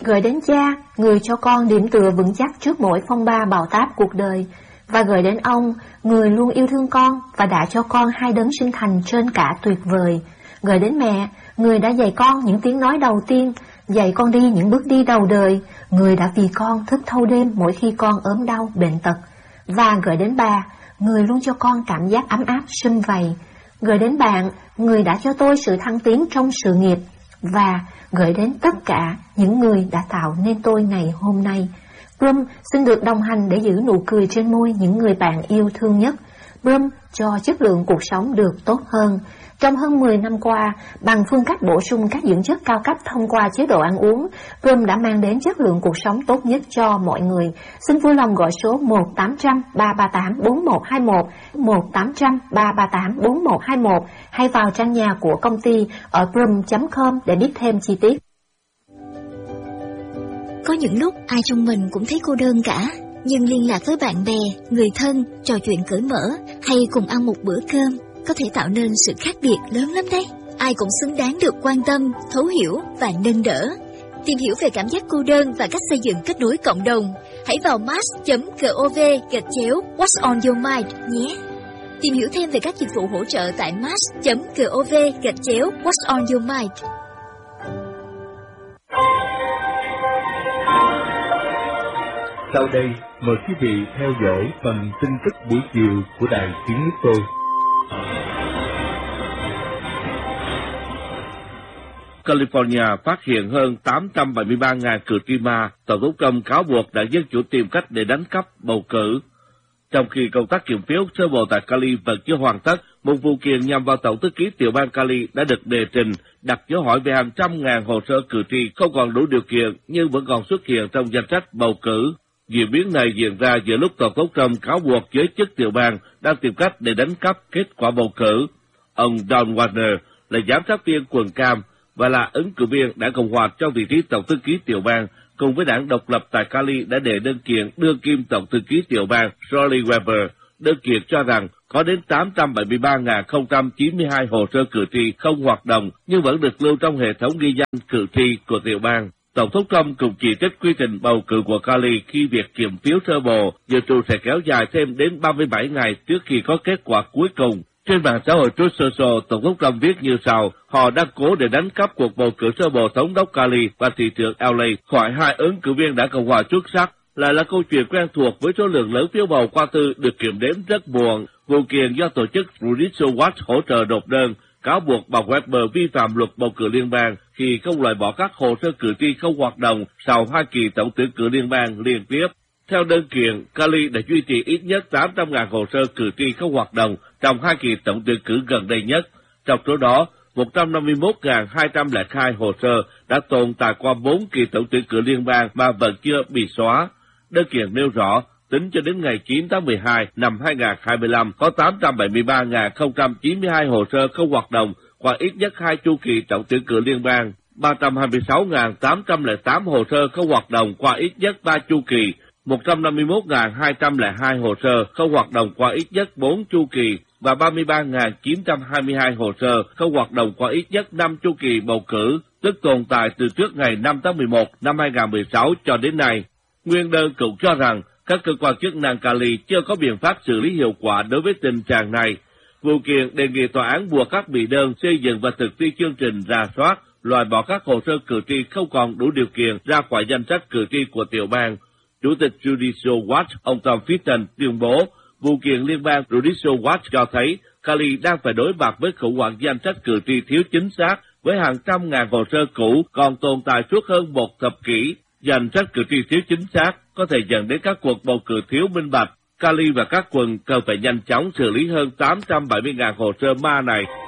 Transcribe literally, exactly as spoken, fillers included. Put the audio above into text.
Gửi đến cha, người cho con điểm tựa vững chắc trước mỗi phong ba bão táp cuộc đời. Và gửi đến ông, người luôn yêu thương con và đã cho con hai đấng sinh thành trên cả tuyệt vời. Gửi đến mẹ, người đã dạy con những tiếng nói đầu tiên, dạy con đi những bước đi đầu đời, người đã vì con thức thâu đêm mỗi khi con ốm đau bệnh tật. Và gửi đến bà, người luôn cho con cảm giác ấm áp sum vầy. Gửi đến bạn, người đã cho tôi sự thăng tiến trong sự nghiệp. Và gửi đến tất cả những người đã tạo nên tôi ngày hôm nay. Brum xin được đồng hành để giữ nụ cười trên môi những người bạn yêu thương nhất. Brum cho chất lượng cuộc sống được tốt hơn. Trong hơn mười năm qua, bằng phương cách bổ sung các dưỡng chất cao cấp thông qua chế độ ăn uống, Brum đã mang đến chất lượng cuộc sống tốt nhất cho mọi người. Xin vui lòng gọi số một tám trăm ba ba tám bốn một hai một, một tám trăm ba ba tám bốn một hai một hay vào trang nhà của công ty ở brum chấm com để biết thêm chi tiết. Có những lúc ai trong mình cũng thấy cô đơn cả, nhưng liên lạc với bạn bè, người thân, trò chuyện cởi mở hay cùng ăn một bữa cơm có thể tạo nên sự khác biệt lớn lắm đấy. Ai cũng xứng đáng được quan tâm, thấu hiểu và nâng đỡ. Tìm hiểu về cảm giác cô đơn và cách xây dựng kết nối cộng đồng, hãy vào mass chấm gov gạch chéo What's on your mind nhé. Tìm hiểu thêm về các dịch vụ hỗ trợ tại mass chấm gov gạch chéo What's on your mind. Sau đây, mời quý vị theo dõi phần tin tức buổi chiều của Đài Tiếng Nước Tôi. California phát hiện hơn tám trăm bảy mươi ba nghìn cử tri ma, Tổng thống Trump cáo buộc đảng Dân Chủ tìm cách để đánh cắp bầu cử. Trong khi công tác kiểm phiếu sơ bộ tại Cali vẫn chưa hoàn tất, một vụ kiện nhằm vào Tổng thư ký tiểu bang Cali đã được đề trình, đặt dấu hỏi về hàng trăm ngàn hồ sơ cử tri không còn đủ điều kiện nhưng vẫn còn xuất hiện trong danh sách bầu cử. Diễn biến này diễn ra giữa lúc Tổng thống Trump cáo buộc giới chức tiểu bang đang tìm cách để đánh cắp kết quả bầu cử. Ông Don Warner là giám sát viên quần cam và là ứng cử viên đảng Cộng hòa cho vị trí Tổng thư ký tiểu bang, cùng với đảng độc lập tại Cali đã đệ đơn kiện đương kim Tổng thư ký tiểu bang Charlie Weber. Đơn kiện cho rằng có đến tám trăm bảy mươi ba nghìn không trăm chín mươi hai hồ sơ cử tri không hoạt động nhưng vẫn được lưu trong hệ thống ghi danh cử tri của tiểu bang. Tổng thống Trump cũng chỉ trích quy trình bầu cử của Cali khi việc kiểm phiếu sơ bộ dự trù sẽ kéo dài thêm đến ba mươi bảy ngày trước khi có kết quả cuối cùng. Trên mạng xã hội Truth Social, Tổng thống Trump viết như sau: họ đang cố để đánh cắp cuộc bầu cử sơ bộ thống đốc Cali và thị trưởng L A khỏi hai ứng cử viên đảng Cộng hòa xuất sắc. Lại là câu chuyện quen thuộc với số lượng lớn phiếu bầu qua thư được kiểm đếm rất muộn. Vụ kiện do tổ chức Judicial Watch hỗ trợ nộp đơn cáo buộc bà Weber vi phạm luật bầu cử liên bang khi không loại bỏ các hồ sơ cử tri không hoạt động sau hai kỳ tổng tuyển cử liên bang liên tiếp. Theo đơn kiện, Cali đã duy trì ít nhất tám trăm nghìn hồ sơ cử tri không hoạt động trong hai kỳ tổng tuyển cử gần đây nhất. Trong số đó, một trăm năm mươi mốt nghìn hai trăm lẻ hai hồ sơ đã tồn tại qua bốn kỳ tổng tuyển cử liên bang mà vẫn chưa bị xóa. Đơn kiện nêu rõ, tính cho đến ngày chín tháng mười hai năm hai nghìn không trăm hai mươi lăm, có tám trăm bảy mươi ba nghìn không trăm chín mươi hai hồ sơ không hoạt động qua ít nhất hai chu kỳ tổng tuyển cử liên bang, ba trăm hai mươi sáu nghìn tám trăm lẻ tám hồ sơ không hoạt động qua ít nhất ba chu kỳ, một trăm năm mươi mốt nghìn hai trăm lẻ hai hồ sơ không hoạt động qua ít nhất bốn chu kỳ và ba mươi ba nghìn chín trăm hai mươi hai hồ sơ không hoạt động qua ít nhất năm chu kỳ bầu cử, tức tồn tại từ trước ngày năm tháng mười một năm hai nghìn không trăm mười sáu cho đến nay. Nguyên đơn cũng cho rằng các cơ quan chức năng Cali chưa có biện pháp xử lý hiệu quả đối với tình trạng này. Vụ kiện đề nghị tòa án buộc các bị đơn xây dựng và thực thi chương trình rà soát, loại bỏ các hồ sơ cử tri không còn đủ điều kiện ra khỏi danh sách cử tri của tiểu bang. Chủ tịch Judicial Watch, ông Tom Fitton, tuyên bố, vụ kiện liên bang Judicial Watch cho thấy Cali đang phải đối mặt với khủng hoảng danh sách cử tri thiếu chính xác, với hàng trăm ngàn hồ sơ cũ còn tồn tại suốt hơn một thập kỷ. Danh sách cử tri thiếu chính xác có thể dẫn đến các cuộc bầu cử thiếu minh bạch. Cali và các quận cần phải nhanh chóng xử lý hơn tám trăm bảy mươi nghìn hồ sơ ma này.